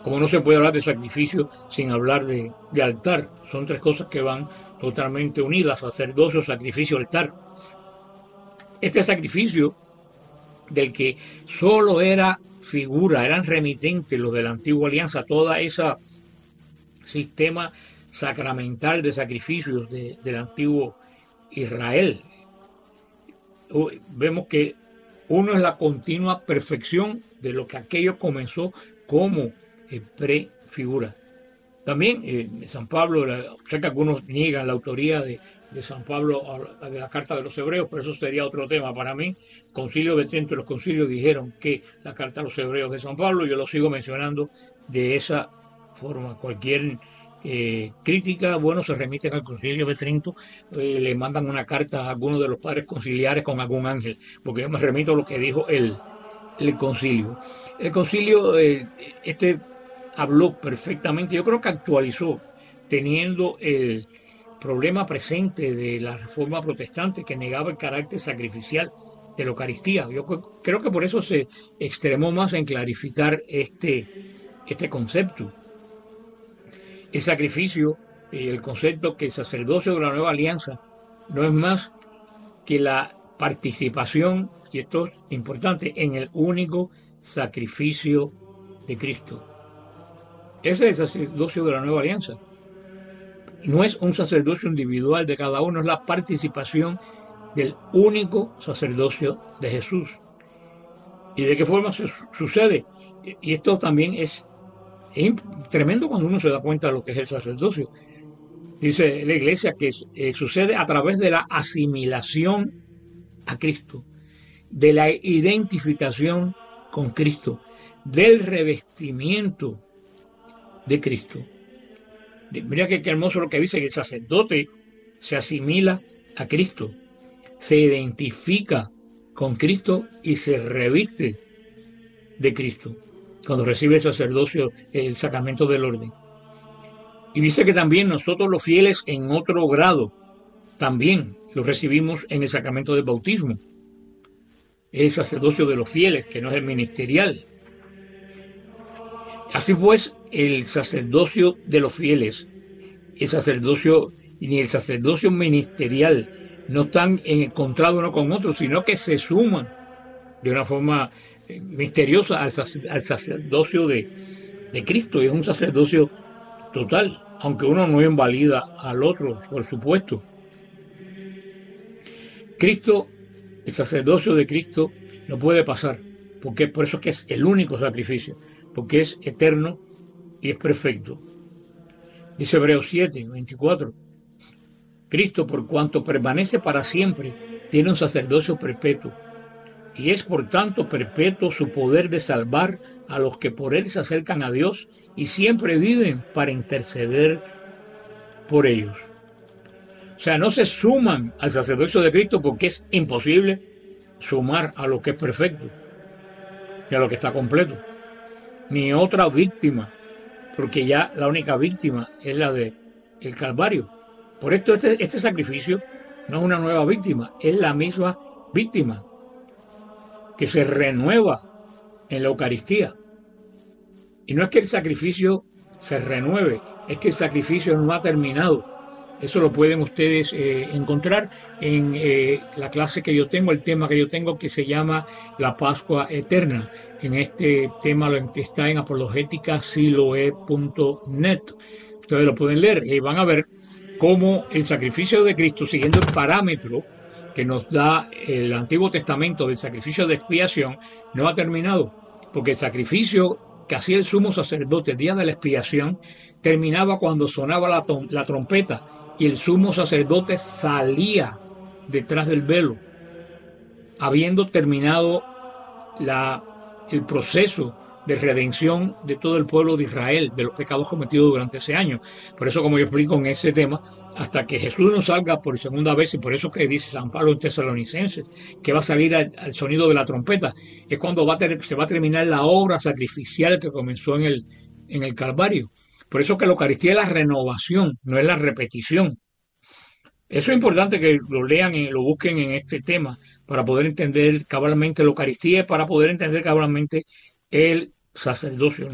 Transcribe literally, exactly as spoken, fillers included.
Como no se puede hablar de sacrificio sin hablar de, de altar. Son tres cosas que van totalmente unidas: sacerdocio, sacrificio, altar. Este sacrificio, del que solo era figura, eran remitentes los de la antigua alianza, toda esa sistema sacramental de sacrificios de, del antiguo Israel. Vemos que uno es la continua perfección de lo que aquello comenzó como eh, prefigura. También eh, San Pablo, la, sé que algunos niegan la autoría de, de San Pablo de la Carta de los Hebreos, pero eso sería otro tema para mí. Concilio de Trento y los concilios dijeron que la Carta de los Hebreos de San Pablo, yo lo sigo mencionando de esa forma. Cualquier eh, crítica, bueno, se remiten al Concilio de Trento, eh, le mandan una carta a alguno de los padres conciliares con algún ángel, porque yo me remito a lo que dijo el, el concilio. El concilio, eh, este habló perfectamente, yo creo que actualizó, teniendo el problema presente de la reforma protestante que negaba el carácter sacrificial de la Eucaristía. Yo creo que por eso se extremó más en clarificar este, este concepto. El sacrificio, el concepto que el sacerdocio de la nueva alianza no es más que la participación, y esto es importante, en el único sacrificio de Cristo. Ese es el sacerdocio de la nueva alianza. No es un sacerdocio individual de cada uno, es la participación del único sacerdocio de Jesús. ¿Y de qué forma se sucede? Y esto también es, es tremendo cuando uno se da cuenta de lo que es el sacerdocio. Dice la Iglesia que eh, sucede a través de la asimilación a Cristo, de la identificación con Cristo, del revestimiento de Cristo. Mira que qué hermoso lo que dice, que el sacerdote se asimila a Cristo, se identifica con Cristo y se reviste de Cristo cuando recibe el sacerdocio, el sacramento del orden. Y dice que también nosotros los fieles en otro grado también lo recibimos en el sacramento del bautismo. Es el sacerdocio de los fieles, que no es el ministerial. Así pues, el sacerdocio de los fieles, el sacerdocio ni el sacerdocio ministerial no están encontrados uno con otro, sino que se suman de una forma misteriosa al, al sacerdocio de, de Cristo. Y es un sacerdocio total, aunque uno no invalida al otro, por supuesto. Cristo, el sacerdocio de Cristo no puede pasar, porque por eso es que es el único sacrificio, porque es eterno y es perfecto. Dice Hebreos siete, veinticuatro. Cristo, por cuanto permanece para siempre, tiene un sacerdocio perpetuo, y es por tanto perpetuo su poder de salvar a los que por él se acercan a Dios y siempre viven para interceder por ellos. O sea, no se suman al sacerdocio de Cristo porque es imposible sumar a lo que es perfecto y a lo que está completo. Ni otra víctima, porque ya la única víctima es la de el Calvario. Por esto este, este sacrificio no es una nueva víctima, es la misma víctima que se renueva en la Eucaristía. Y no es que el sacrificio se renueve, es que el sacrificio no ha terminado. Eso lo pueden ustedes eh, encontrar en eh, la clase que yo tengo, el tema que yo tengo, que se llama La Pascua Eterna. En este tema lo está en apologética siloe punto net. Ustedes lo pueden leer y van a ver cómo el sacrificio de Cristo, siguiendo el parámetro que nos da el Antiguo Testamento del sacrificio de expiación, no ha terminado, porque el sacrificio que hacía el sumo sacerdote el día de la expiación terminaba cuando sonaba la, la trompeta y el sumo sacerdote salía detrás del velo, habiendo terminado la, el proceso de redención de todo el pueblo de Israel, de los pecados cometidos durante ese año. Por eso, como yo explico en ese tema, hasta que Jesús no salga por segunda vez, y por eso que dice San Pablo en Tesalonicenses, que va a salir al, al sonido de la trompeta, es cuando va a ter, se va a terminar la obra sacrificial que comenzó en el, en el Calvario. Por eso que la Eucaristía es la renovación, no es la repetición. Eso es importante que lo lean y lo busquen en este tema para poder entender cabalmente la Eucaristía y para poder entender cabalmente el sacerdocio.